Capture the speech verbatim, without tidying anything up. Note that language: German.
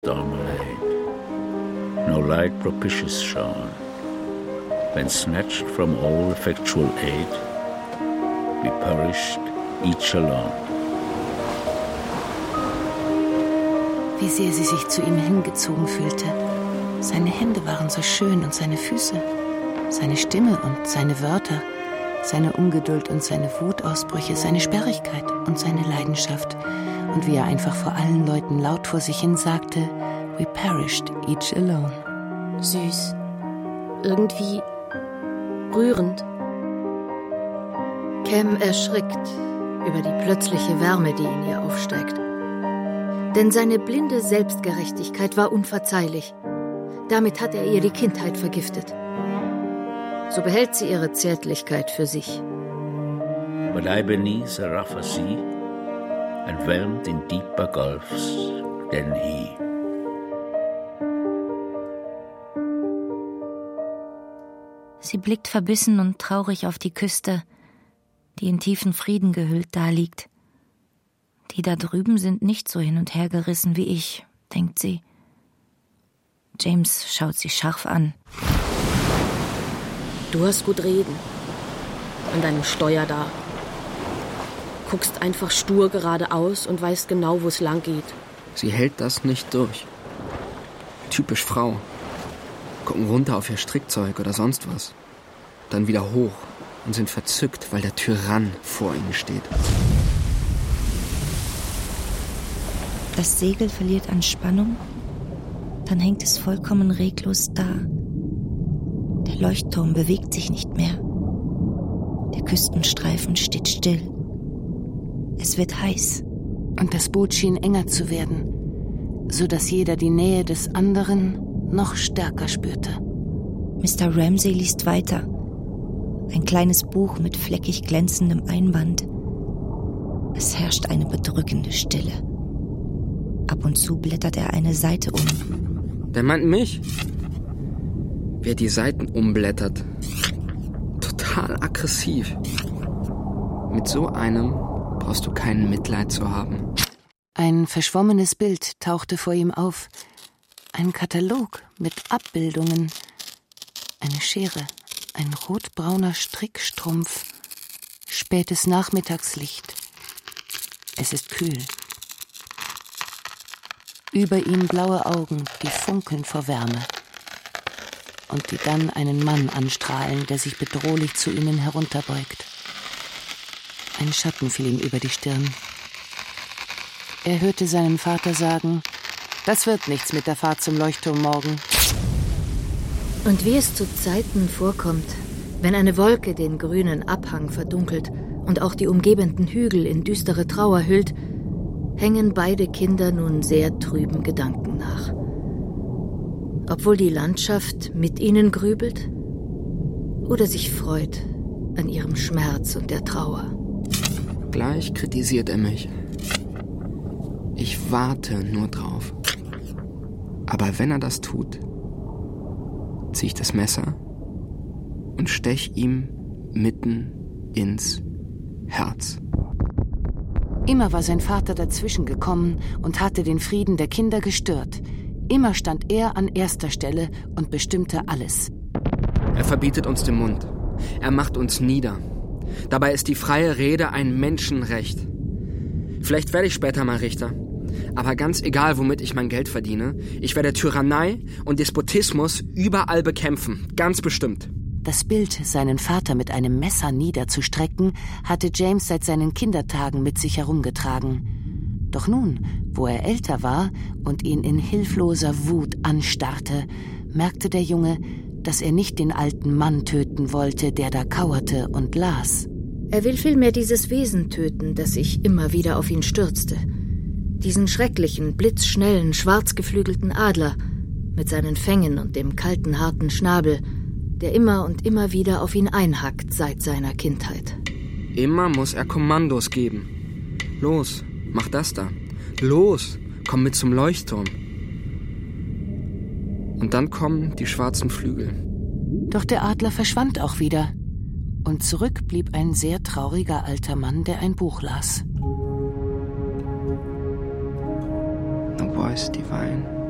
dominate, no light propitious shone. When snatched from all effectual aid, we perished each alone. Wie sehr sie sich zu ihm hingezogen fühlte. Seine Hände waren so schön und seine Füße, seine Stimme und seine Wörter, seine Ungeduld und seine Wutausbrüche, seine Sperrigkeit und seine Leidenschaft. Und wie er einfach vor allen Leuten laut vor sich hin sagte, we perished each alone. Süß. Irgendwie rührend. Cam erschrickt über die plötzliche Wärme, die in ihr aufsteigt. Denn seine blinde Selbstgerechtigkeit war unverzeihlich. Damit hat er ihr die Kindheit vergiftet. So behält sie ihre Zärtlichkeit für sich. But I beneath a rougher sea, and whelmed in deeper gulfs than he. Sie blickt verbissen und traurig auf die Küste, die in tiefen Frieden gehüllt daliegt. Die da drüben sind nicht so hin und her gerissen wie ich, denkt sie. James schaut sie scharf an. Du hast gut reden. An deinem Steuer da. Guckst einfach stur geradeaus und weißt genau, wo es lang geht. Sie hält das nicht durch. Typisch Frau. Gucken runter auf ihr Strickzeug oder sonst was. Dann wieder hoch und sind verzückt, weil der Tyrann vor ihnen steht. Das Segel verliert an Spannung, dann hängt es vollkommen reglos da. Der Leuchtturm bewegt sich nicht mehr. Der Küstenstreifen steht still. Es wird heiß. Und das Boot schien enger zu werden, so dass jeder die Nähe des anderen noch stärker spürte. Mister Ramsay liest weiter. Ein kleines Buch mit fleckig glänzendem Einband. Es herrscht eine bedrückende Stille. Ab und zu blättert er eine Seite um. Der meint mich? Wer die Seiten umblättert. Total aggressiv. Mit so einem brauchst du kein Mitleid zu haben. Ein verschwommenes Bild tauchte vor ihm auf. Ein Katalog mit Abbildungen. Eine Schere. Ein rotbrauner Strickstrumpf. Spätes Nachmittagslicht. Es ist kühl. Über ihm blaue Augen, die funkeln vor Wärme. Und die dann einen Mann anstrahlen, der sich bedrohlich zu ihnen herunterbeugt. Ein Schatten fiel ihm über die Stirn. Er hörte seinen Vater sagen, das wird nichts mit der Fahrt zum Leuchtturm morgen. Und wie es zu Zeiten vorkommt, wenn eine Wolke den grünen Abhang verdunkelt und auch die umgebenden Hügel in düstere Trauer hüllt, hängen beide Kinder nun sehr trüben Gedanken nach. Obwohl die Landschaft mit ihnen grübelt oder sich freut an ihrem Schmerz und der Trauer. Gleich kritisiert er mich. Ich warte nur drauf. Aber wenn er das tut, zieh ich das Messer und stech ihm mitten ins Herz. Immer war sein Vater dazwischen gekommen und hatte den Frieden der Kinder gestört. Immer stand er an erster Stelle und bestimmte alles. Er verbietet uns den Mund. Er macht uns nieder. Dabei ist die freie Rede ein Menschenrecht. Vielleicht werde ich später mal Richter. Aber ganz egal, womit ich mein Geld verdiene, ich werde Tyrannei und Despotismus überall bekämpfen. Ganz bestimmt. Das Bild, seinen Vater mit einem Messer niederzustrecken, hatte James seit seinen Kindertagen mit sich herumgetragen. Doch nun, wo er älter war und ihn in hilfloser Wut anstarrte, merkte der Junge, dass er nicht den alten Mann töten wollte, der da kauerte und las. Er will vielmehr dieses Wesen töten, das sich immer wieder auf ihn stürzte. Diesen schrecklichen, blitzschnellen, schwarzgeflügelten Adler mit seinen Fängen und dem kalten, harten Schnabel, der immer und immer wieder auf ihn einhackt seit seiner Kindheit. Immer muss er Kommandos geben. Los, mach das da. Los, komm mit zum Leuchtturm. Und dann kommen die schwarzen Flügel. Doch der Adler verschwand auch wieder. Und zurück blieb ein sehr trauriger alter Mann, der ein Buch las. The voice divine.